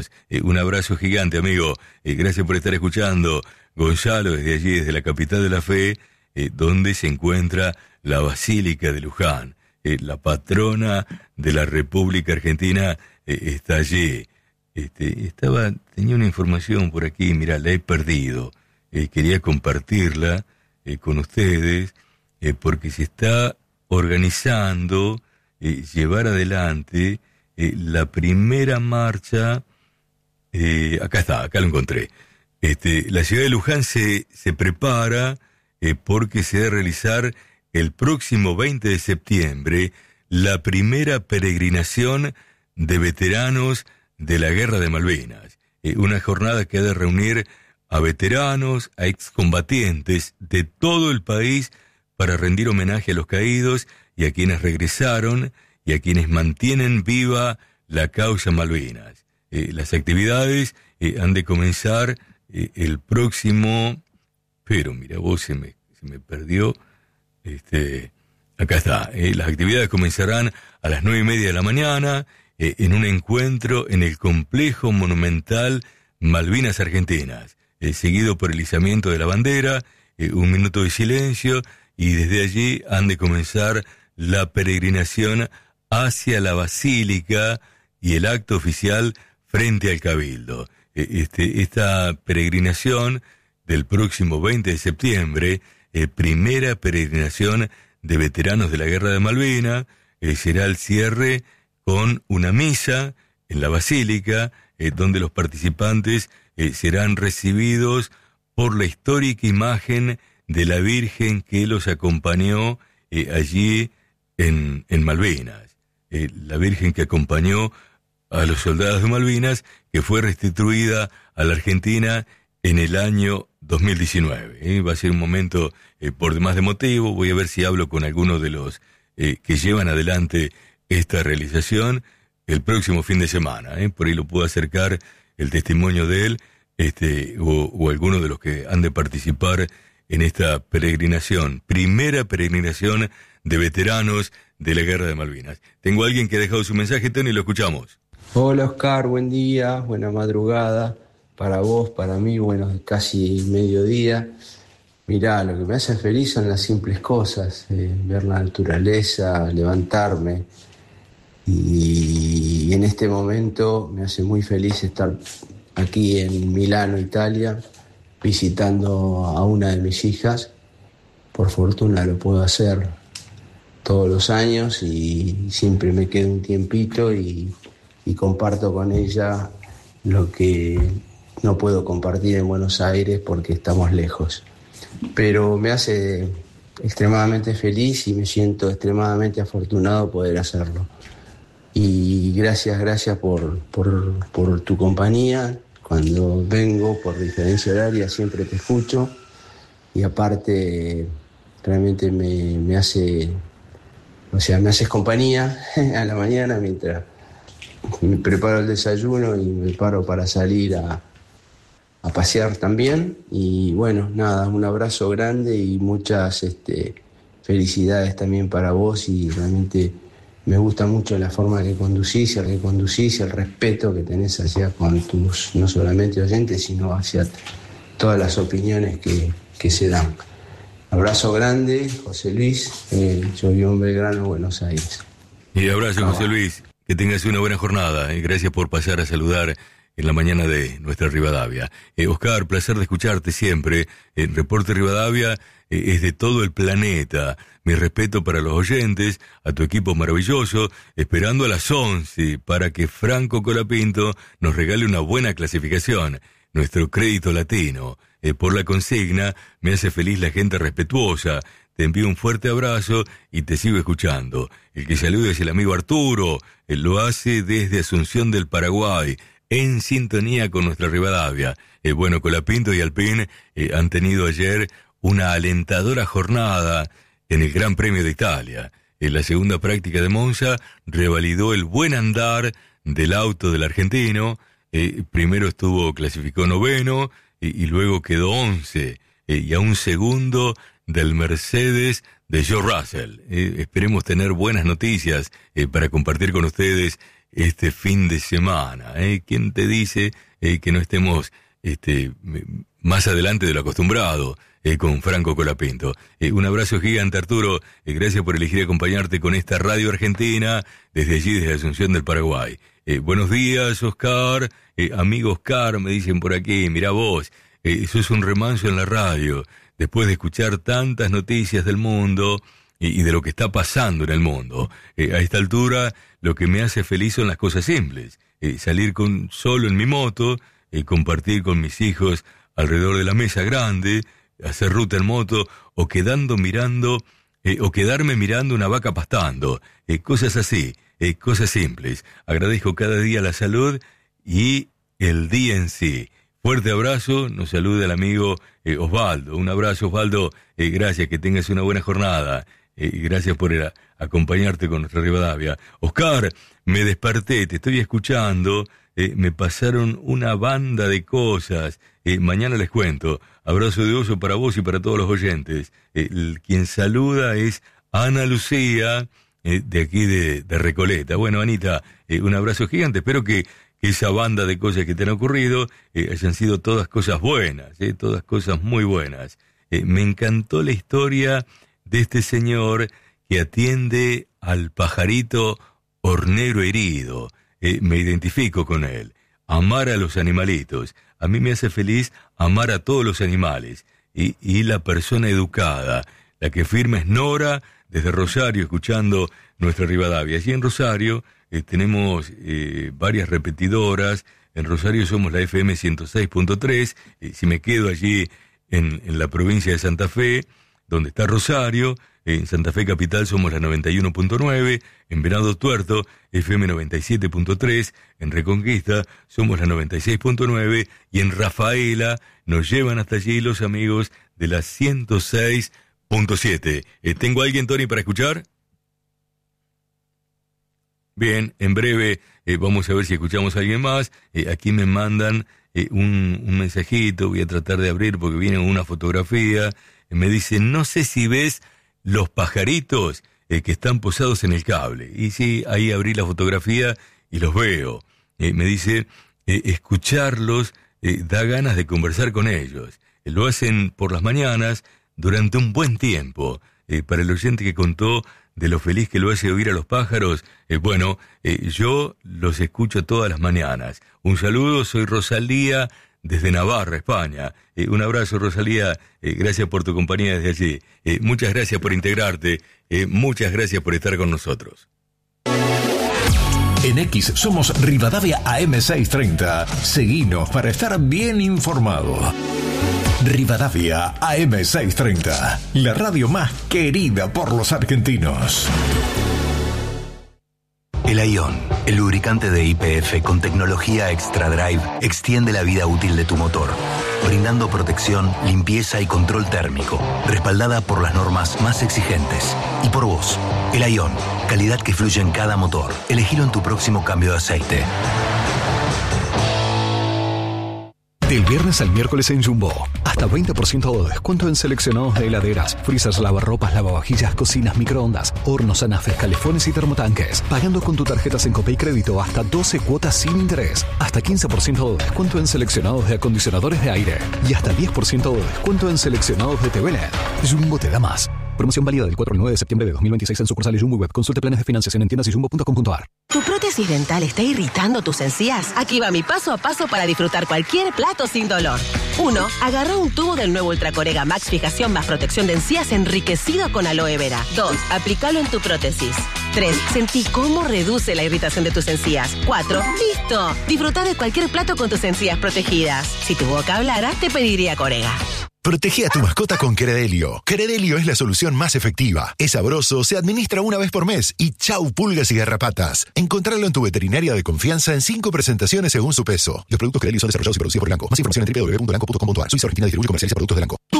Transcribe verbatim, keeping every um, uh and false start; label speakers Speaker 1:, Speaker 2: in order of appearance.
Speaker 1: Eh, un abrazo gigante, amigo. Eh, gracias por estar escuchando. Gonzalo, desde allí, desde la capital de la fe, eh, donde se encuentra la Basílica de Luján. Eh, la patrona de la República Argentina eh, está allí. Este, estaba, tenía una información por aquí, mirá, la he perdido. Eh, quería compartirla eh, con ustedes, eh, porque se está organizando eh, llevar adelante eh, la primera marcha. Eh, acá está, acá lo encontré. Este, la ciudad de Luján se, se prepara eh, porque se va a realizar el próximo veinte de septiembre la primera peregrinación de veteranos de la Guerra de Malvinas. Eh, una jornada que ha de reunir a veteranos, a excombatientes de todo el país para rendir homenaje a los caídos y a quienes regresaron y a quienes mantienen viva la causa Malvinas. Eh, las actividades eh, han de comenzar eh, el próximo... Pero mira vos, se me, se me perdió... Este, acá está. Eh, las actividades comenzarán a las nueve y media de la mañana eh, en un encuentro en el complejo monumental Malvinas Argentinas, eh, seguido por el izamiento de la bandera, eh, un minuto de silencio y desde allí han de comenzar la peregrinación hacia la Basílica y el acto oficial frente al Cabildo. Eh, este, esta peregrinación del próximo veinte de septiembre, Eh, primera peregrinación de veteranos de la Guerra de Malvinas, eh, será el cierre con una misa en la Basílica, eh, donde los participantes eh, serán recibidos por la histórica imagen de la Virgen que los acompañó eh, allí en, en Malvinas. Eh, la Virgen que acompañó a los soldados de Malvinas, que fue restituida a la Argentina en el año dos mil diecinueve. ¿eh? Va a ser un momento eh, por demás de emotivo. Voy a ver si hablo con alguno de los eh, que llevan adelante esta realización el próximo fin de semana. ¿eh? Por ahí lo puedo acercar el testimonio de él este, o, o alguno de los que han de participar en esta peregrinación. Primera peregrinación de veteranos de la Guerra de Malvinas. Tengo a alguien que ha dejado su mensaje, Tony, lo escuchamos.
Speaker 2: Hola Oscar, buen día, buena madrugada. Para vos, para mí, bueno, casi mediodía. Mirá, lo que me hace feliz son las simples cosas, eh, ver la naturaleza, levantarme. Y, y en este momento me hace muy feliz estar aquí en Milano, Italia, visitando a una de mis hijas. Por fortuna lo puedo hacer todos los años y siempre me quedo un tiempito y, y comparto con ella lo que no puedo compartir en Buenos Aires porque estamos lejos. Pero me hace extremadamente feliz y me siento extremadamente afortunado poder hacerlo. Y gracias, gracias por, por, por tu compañía. Cuando vengo por diferencia horaria siempre te escucho. Y aparte realmente me, me hace, o sea, me haces compañía a la mañana mientras me preparo el desayuno y me paro para salir a a pasear también. Y bueno, nada, un abrazo grande y muchas este, felicidades también para vos, y realmente me gusta mucho la forma que conducís, el que conducís, el respeto que tenés hacia con tus, no solamente oyentes, sino hacia todas las opiniones que, que se dan. Abrazo grande, José Luis, eh, yo vivo en Belgrano, Buenos Aires.
Speaker 1: Y abrazo, José Luis, que tengas una buena jornada, eh. Gracias por pasar a saludar en la mañana de nuestra Rivadavia. Eh, Oscar, placer de escucharte siempre. El Reporte Rivadavia eh, es de todo el planeta. Mi respeto para los oyentes, a tu equipo maravilloso, esperando a las once para que Franco Colapinto nos regale una buena clasificación. Nuestro crédito latino. Eh, por la consigna, me hace feliz la gente respetuosa. Te envío un fuerte abrazo y te sigo escuchando. El que saluda es el amigo Arturo. Él lo hace desde Asunción del Paraguay, en sintonía con nuestra Rivadavia. Eh, bueno, Colapinto y Alpín eh, han tenido ayer una alentadora jornada en el Gran Premio de Italia. En la segunda práctica de Monza revalidó el buen andar del auto del argentino. Eh, primero estuvo, clasificó noveno eh, y luego quedó once. Eh, y a un segundo del Mercedes de Joe Russell. Eh, esperemos tener buenas noticias eh, para compartir con ustedes este fin de semana. ¿eh? ¿Quién te dice eh, que no estemos este, más adelante de lo acostumbrado eh, con Franco Colapinto? Eh, un abrazo gigante, Arturo. Eh, gracias por elegir acompañarte con esta radio argentina desde allí, desde Asunción del Paraguay. Eh, buenos días, Oscar. Eh, amigo Oscar, me dicen por aquí. Mirá vos, eh, sos un remanso en la radio. Después de escuchar tantas noticias del mundo y, y de lo que está pasando en el mundo. Eh, a esta altura, lo que me hace feliz son las cosas simples. Eh, salir con solo en mi moto, eh, compartir con mis hijos alrededor de la mesa grande, hacer ruta en moto, o quedando mirando, eh, o quedarme mirando una vaca pastando. Eh, cosas así. Eh, cosas simples. Agradezco cada día la salud y el día en sí. Fuerte abrazo, nos saluda el amigo eh, Osvaldo. Un abrazo, Osvaldo. Eh, gracias, que tengas una buena jornada. Eh, gracias por eh, acompañarte con nuestra Rivadavia. Oscar, me desperté, te estoy escuchando. Eh, me pasaron una banda de cosas. Eh, mañana les cuento. Abrazo de oso para vos y para todos los oyentes. Eh, el, quien saluda es Ana Lucía, Eh, de aquí de, de Recoleta. Bueno, Anita, eh, un abrazo gigante. Espero que, que esa banda de cosas que te han ocurrido eh, hayan sido todas cosas buenas, eh, todas cosas muy buenas. Eh, me encantó la historia de este señor que atiende al pajarito hornero herido. Eh, me identifico con él. Amar a los animalitos. A mí me hace feliz amar a todos los animales. Y, y la persona educada, la que firma es Nora, desde Rosario, escuchando nuestra Rivadavia. Allí en Rosario eh, tenemos eh, varias repetidoras. En Rosario somos la F M ciento seis punto tres. Eh, si me quedo allí en, en la provincia de Santa Fe, donde está Rosario, eh, en Santa Fe Capital somos la noventa y uno punto nueve. En Venado Tuerto, F M noventa y siete punto tres. En Reconquista somos la noventa y seis punto nueve. Y en Rafaela nos llevan hasta allí los amigos de la ciento seis punto siete. Eh, ¿Tengo a alguien, Tony, para escuchar? Bien, en breve eh, vamos a ver si escuchamos a alguien más. Eh, aquí me mandan eh, un, un mensajito, voy a tratar de abrir porque viene una fotografía. Eh, me dice, no sé si ves los pajaritos eh, que están posados en el cable. Y sí, ahí abrí la fotografía y los veo. Eh, me dice, eh, escucharlos eh, da ganas de conversar con ellos. Eh, lo hacen por las mañanas, durante un buen tiempo. Eh, para el oyente que contó de lo feliz que lo hace oír a los pájaros, eh, bueno, eh, yo los escucho todas las mañanas. Un saludo, soy Rosalía desde Navarra, España. Eh, un abrazo, Rosalía, eh, gracias por tu compañía desde allí. Eh, muchas gracias por integrarte, eh, muchas gracias por estar con nosotros.
Speaker 3: En X somos Rivadavia A M seiscientos treinta. Seguinos para estar bien informado. Rivadavia A M seiscientos treinta, la radio más querida por los argentinos.
Speaker 4: El Aion, el lubricante de Y P F con tecnología Extra Drive, extiende la vida útil de tu motor, brindando protección, limpieza y control térmico, respaldada por las normas más exigentes. Y por vos, el Aion, calidad que fluye en cada motor. Elegilo en tu próximo cambio de aceite.
Speaker 3: Del viernes al miércoles en Jumbo, hasta veinte por ciento de descuento en seleccionados de heladeras, freezers, lavarropas, lavavajillas, cocinas, microondas, hornos, anafes, calefones y termotanques. Pagando con tu tarjeta Sencope y crédito hasta doce cuotas sin interés. Hasta quince por ciento de descuento en seleccionados de acondicionadores de aire. Y hasta diez por ciento de descuento en seleccionados de T V L E D. Jumbo te da más. Promoción válida del cuatro al nueve de septiembre de dos mil veintiséis en sucursales Jumbo Web. Consulte planes de financiación en tiendas y jumbo punto com punto a r.
Speaker 5: ¿Tu prótesis dental está irritando tus encías? Aquí va mi paso a paso para disfrutar cualquier plato sin dolor. uno. Agarra un tubo del nuevo Ultracorega Max Fijación más protección de encías enriquecido con aloe vera. dos. Aplícalo en tu prótesis. tres. Sentí cómo reduce la irritación de tus encías. cuatro. ¡Listo! Disfruta de cualquier plato con tus encías protegidas. Si tu boca hablara, te pediría Corega.
Speaker 6: Protege a tu mascota con Credelio. Credelio es la solución más efectiva. Es sabroso, se administra una vez por mes y chau pulgas y garrapatas. Encontrarlo en tu veterinaria de confianza en cinco presentaciones según su peso. Los productos Credelio son desarrollados y producidos por Elanco. Más información en doble u doble u doble u punto elanco punto com punto a r. Suiza Argentina distribuye y comercializa productos de Elanco.